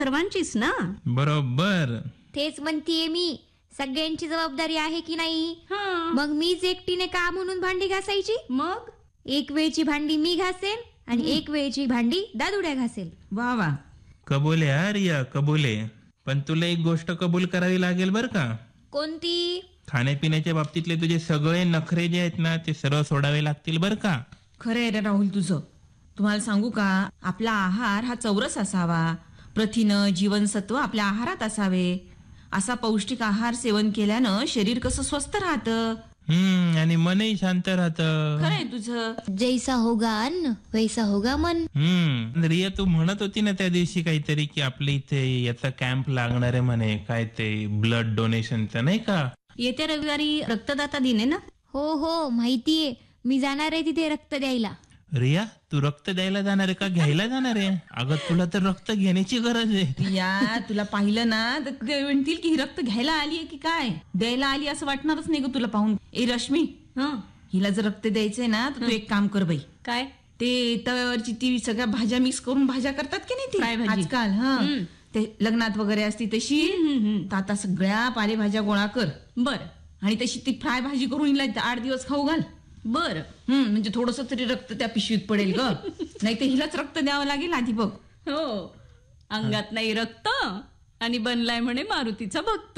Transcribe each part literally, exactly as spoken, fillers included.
सर्वांचीच ना. बरोबर. तेच म्हणतीये मी, सगळ्यांची जबाबदारी आहे की नाही. हा. मग मीच एकटीने का म्हणून भांडी घासायची? मग एक वेळची भांडी मी घासेन आणि एक वेळची भांडी दादुड्या घासेल. वा वा. कबूल आहे हा रिया, कबूल आहे. पण तुला एक गोष्ट कबूल करावी लागेल बर का. कोणती? खाण्यापिण्याच्या बाबतीतले तुझे सगळे नखरे जे आहेत ना ते सर्व सोडावे लागतील बर का. खरं आहे रे राहुल तुझं. तुम्हाला सांगू का, आपला आहार हा चौरस असावा. प्रथिनं, जीवनसत्व आपल्या आहारात असावे. असा पौष्टिक आहार सेवन केल्यानं शरीर कसं स्वस्थ राहतं. हम्म आणि मनही शांत राहतं. खरं आहे तुझं. जैसा होगा अन्न वैसा होगा मन. हम्म रिया, तू म्हणत होती ना त्या दिवशी काहीतरी की आपल्या इथे याचा कॅम्प लागणार आहे म्हणे, काय ते ब्लड डोनेशनचा नाही का. येत्या रविवारी रक्तदाता दिन आहे ना. हो हो माहितीये, मी जाणार आहे तिथे रक्त द्यायला. रिया, तू रक्त द्यायला जाणार आहे का घ्यायला जाणार आहे? अगं तुला तर रक्त घेण्याची गरज आहे. या तुला पाहिलं ना तर ते म्हणतील की ही रक्त घ्यायला आली आहे की काय, द्यायला आली असं वाटणारच नाही ग तुला पाहून. ए रश्मी, हिला जर रक्त द्यायचंय ना तर तू एक काम कर बाई. काय? ते तव्यावरची ती सगळ्या भाज्या मिक्स करून भाज्या करतात की नाही फ्राय ती भाजी. आजकाल. हा ते लग्नात वगैरे असती तशी. तर आता सगळ्या पालेभाज्या गोळा कर बर आणि तशी ती फ्राय भाजी करून हिला आठ दिवस खाऊ घाल. बर. हम्म म्हणजे थोडस तरी रक्त त्या पिशवीत पडेल ग. नाही तर हिलाच रक्त द्यावं लागेल आधी बघ. हो, अंगात नाही रक्त आणि बनलाय म्हणे मारुतीचा भक्त.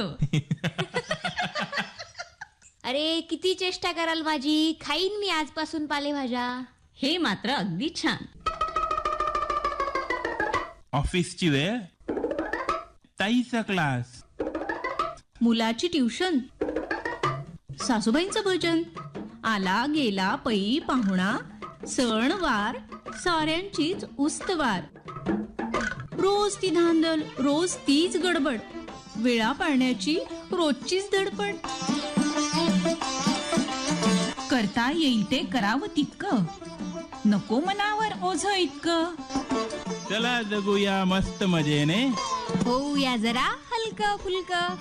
अरे किती चेष्टा कराल माझी, खाईन मी आजपासून पालेभाज्या. हे मात्र अगदी छान. ऑफिसची वेळ, ताईचा क्लास, मुलाची ट्युशन, सासूबाईंचं भजन, आला गेला पै पाहुणा, सण वार साऱ्यांचीच उस्तवार. रोज ती धांदल, रोज तीच गडबड, वेळा पाळण्याची रोजचीच धडपड. करता येईल ते करावं तितकं, नको मनावर ओझ इतकं. चला जगूया मस्त मजेने, होऊया जरा हलकं फुलकं.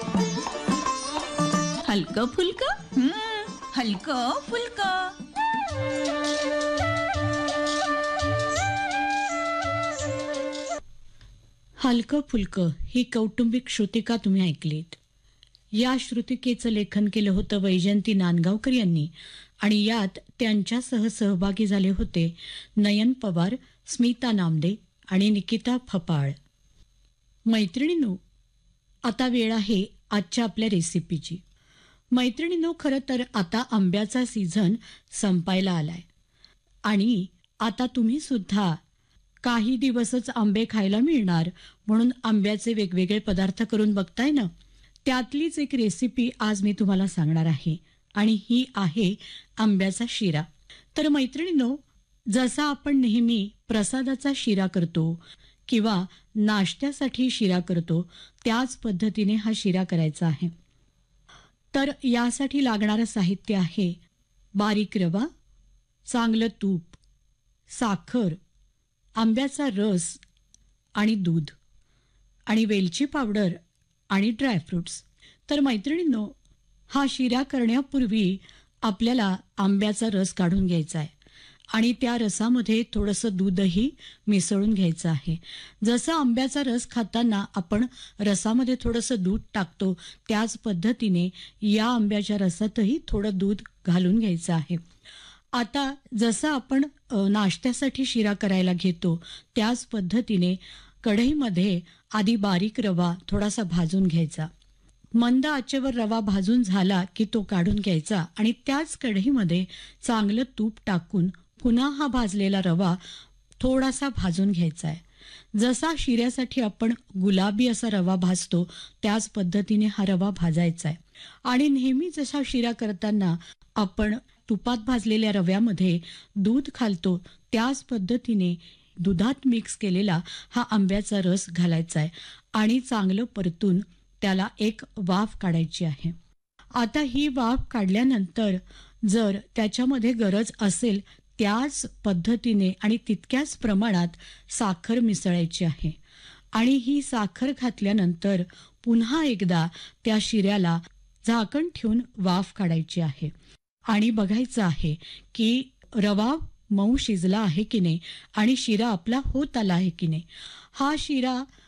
हलकं फुलकं. हम्म हलकं फुलकं. हलकं फुलकं ही कौटुंबिक श्रुतिका तुम्ही ऐकलीत. या श्रुतिकेचं लेखन केलं होतं वैजयंती नांदगावकर यांनी आणि यात त्यांच्यासह सहभागी झाले होते नयन पवार, स्मिता नामदे आणि निकिता फपाळ. मैत्रिणींनो, आता वेळ आहे आजच्या आपल्या रेसिपीची. मैत्रिणींनो, खरं तर आता आंब्याचा सीझन संपायला आलाय आणि आता तुम्ही सुद्धा काही दिवसच आंबे खायला मिळणार म्हणून आंब्याचे वेगवेगळे पदार्थ करून बघताय ना. त्यातलीच एक रेसिपी आज मी तुम्हाला सांगणार आहे आणि ही आहे आंब्याचा शिरा. तर मैत्रिणींनो, जसा आपण नेहमी प्रसादाचा शिरा करतो किंवा नाश्त्यासाठी शिरा करतो त्याच पद्धतीने हा शिरा करायचा आहे. तर यासाठी लागणारं साहित्य आहे बारीक रवा, चांगलं तूप, साखर, आंब्याचा रस आणि दूध आणि वेलची पावडर आणि ड्रायफ्रुट्स. तर मैत्रिणींनो, हा शिरा करण्यापूर्वी आपल्याला आंब्याचा रस काढून घ्यायचा आहे आणि त्या रसामध्ये थोडंसं दूधही मिसळून घ्यायचं आहे. जसं आंब्याचा रस खाताना आपण रसामध्ये थोडंसं दूध टाकतो त्याच पद्धतीने या आंब्याच्या रसातही थोडं दूध घालून घ्यायचं आहे. आता जसं आपण नाश्त्यासाठी शिरा करायला घेतो त्याच पद्धतीने कढईमध्ये आधी बारीक रवा थोडासा भाजून घ्यायचा. मंद आचेवर रवा भाजून झाला की तो काढून घ्यायचा आणि त्याच कढईमध्ये चांगलं तूप टाकून पुन्हा हा भाजलेला रवा थोडासा भाजून घ्यायचा आहे. जसा शिऱ्यासाठी आपण गुलाबी असा रवा भाजतो त्याच पद्धतीने हा रवा भाजायचा आहे. आणि नेहमी जसा शिरा करताना आपण तुपात भाजलेल्या रव्यामध्ये दूध घालतो त्याच पद्धतीने दुधात मिक्स केलेला हा आंब्याचा रस घालायचा आहे आणि चांगलं परतून त्याला एक वाफ काढायची आहे. आता ही वाफ काढल्यानंतर जर त्याच्यामध्ये गरज असेल त्याच पद्धतीने आणि तितक्याच प्रमाणात साखर मिसळायची आहे आणि ही साखर घातल्यानंतर पुन्हा एकदा त्या शिऱ्याला झाकण ठेवून वाफ काढायची आहे आणि बघायचं आहे की रवा मऊ शिजला आहे की नाही आणि शिरा आपला होत आला आहे की नाही. हा शिरा